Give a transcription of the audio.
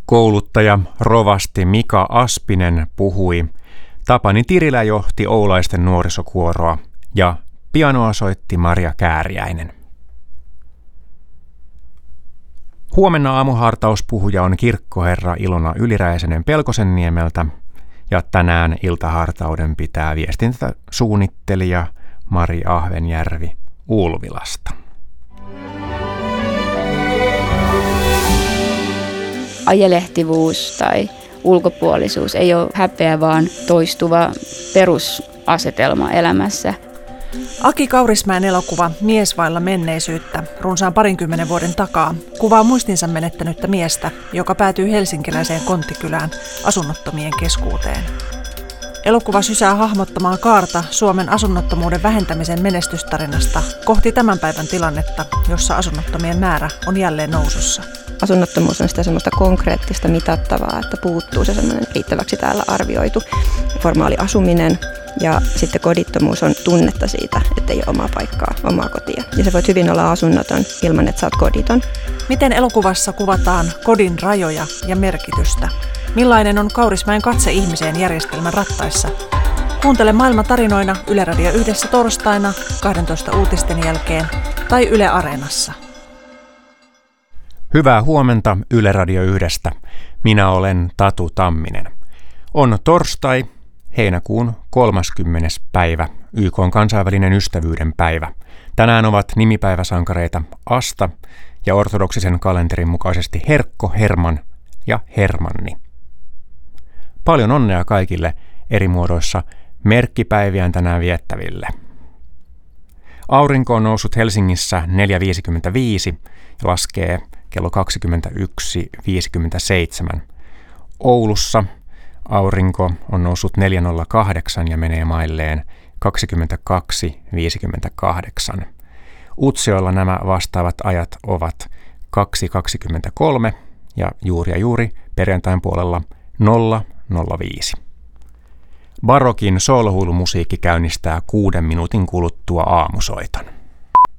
Kouluttaja rovasti Mika Aspinen puhui, Tapani Tirilä johti oulaisten nuorisokuoroa ja pianoa soitti Maria Kääriäinen. Huomenna aamuhartauspuhuja on kirkkoherra Ilona Yliräisenen Pelkosenniemeltä ja tänään iltahartauden pitää viestintäsuunnittelija Mari Ahvenjärvi Ulvilasta. Ajelehtivuus tai ulkopuolisuus ei ole häpeä, vaan toistuva perusasetelma elämässä. Aki Kaurismäen elokuva Mies vailla menneisyyttä runsaan 20 vuoden takaa kuvaa muistinsa menettänyttä miestä, joka päätyy helsinkiläiseen konttikylään asunnottomien keskuuteen. Elokuva sysää hahmottamaan kaarta Suomen asunnottomuuden vähentämisen menestystarinasta kohti tämän päivän tilannetta, jossa asunnottomien määrä on jälleen nousussa. Asunnottomuus on sitä semmoista konkreettista mitattavaa, että puuttuu se semmoinen riittäväksi täällä arvioitu formaali asuminen. Ja sitten kodittomuus on tunnetta siitä, että ei ole omaa paikkaa, omaa kotia. Ja sä voit hyvin olla asunnoton ilman, että sä oot koditon. Miten elokuvassa kuvataan kodin rajoja ja merkitystä? Millainen on Kaurismäen katse ihmiseen järjestelmän rattaissa? Kuuntele Maailman tarinoina Yle Radio 1 torstaina 12 uutisten jälkeen tai Yle Areenassa. Hyvää huomenta Yle Radio 1. Minä olen Tatu Tamminen. On torstai, heinäkuun 30. päivä, YK:n kansainvälinen ystävyyden päivä. Tänään ovat nimipäiväsankareita Asta ja ortodoksisen kalenterin mukaisesti Herkko, Herman ja Hermanni. Paljon onnea kaikille eri muodoissa merkkipäiviään tänään viettäville. Aurinko on noussut Helsingissä 4.55 ja laskee kello 21.57. Oulussa aurinko on noussut 4.08 ja menee mailleen 22.58. Utsjoella nämä vastaavat ajat ovat 2.23 ja juuri perjantain puolella 0.05. Barokin soolohuilumusiikki käynnistää 6 minuutin kuluttua aamusoiton.